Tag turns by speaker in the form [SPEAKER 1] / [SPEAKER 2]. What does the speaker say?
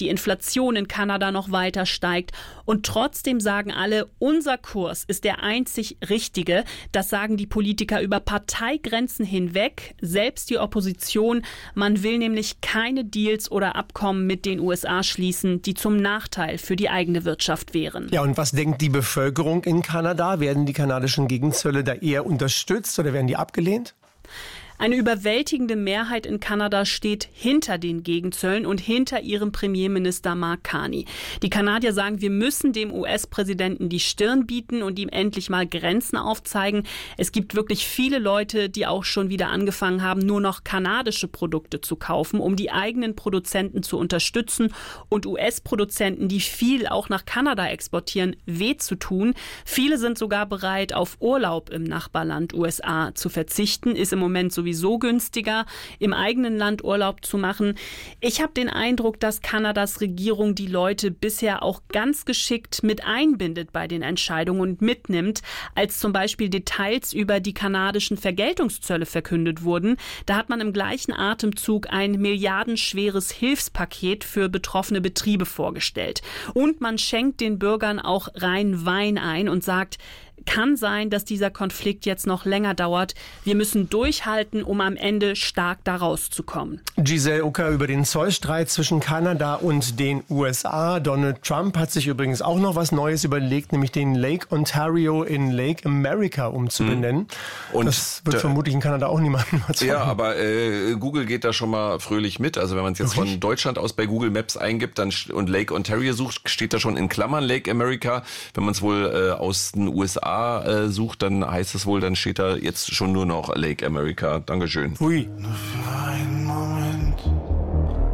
[SPEAKER 1] die Inflation in Kanada noch weiter steigt. Und trotzdem sagen alle, unser Kurs ist der einzig richtige. Das sagen die Politiker über Parteigrenzen hinweg, selbst die Opposition. Man will nämlich keine Deals oder Abkommen mit den USA schließen, die zum Nachteil für die eigene Wirtschaft wären.
[SPEAKER 2] Ja, und was denkt die Bevölkerung in Kanada? Werden die kanadischen Gegenzölle da eher unterstützt oder werden die abgelehnt?
[SPEAKER 1] Eine überwältigende Mehrheit in Kanada steht hinter den Gegenzöllen und hinter ihrem Premierminister Mark Carney. Die Kanadier sagen, wir müssen dem US-Präsidenten die Stirn bieten und ihm endlich mal Grenzen aufzeigen. Es gibt wirklich viele Leute, die auch schon wieder angefangen haben, nur noch kanadische Produkte zu kaufen, um die eigenen Produzenten zu unterstützen und US-Produzenten, die viel auch nach Kanada exportieren, weh zu tun. Viele sind sogar bereit, auf Urlaub im Nachbarland USA zu verzichten. Ist im Moment sowieso günstiger, im eigenen Land Urlaub zu machen. Ich habe den Eindruck, dass Kanadas Regierung die Leute bisher auch ganz geschickt mit einbindet bei den Entscheidungen und mitnimmt, als zum Beispiel Details über die kanadischen Vergeltungszölle verkündet wurden. Da hat man im gleichen Atemzug ein milliardenschweres Hilfspaket für betroffene Betriebe vorgestellt. Und man schenkt den Bürgern auch rein Wein ein und sagt, kann sein, dass dieser Konflikt jetzt noch länger dauert. Wir müssen durchhalten, um am Ende stark da rauszukommen.
[SPEAKER 2] Giselle Ucker über den Zollstreit zwischen Kanada und den USA. Donald Trump hat sich übrigens auch noch was Neues überlegt, nämlich den Lake Ontario in Lake America umzubenennen. Und das wird vermutlich in Kanada auch niemanden überzeugen.
[SPEAKER 3] Ja, aber Google geht da schon mal fröhlich mit. Also wenn man es jetzt von Deutschland aus bei Google Maps eingibt und Lake Ontario sucht, steht da schon in Klammern Lake America. Wenn man es wohl aus den USA sucht, dann heißt es wohl, dann steht da jetzt schon nur noch Lake America. Dankeschön.
[SPEAKER 2] Ui.
[SPEAKER 4] Nur für einen Moment